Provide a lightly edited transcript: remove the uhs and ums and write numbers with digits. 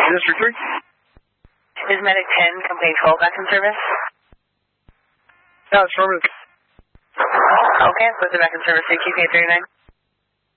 District 3. Is Medic 10, Company 12 back in service? Yeah, it's affirmative. Okay, so it's back in service, AQK 39.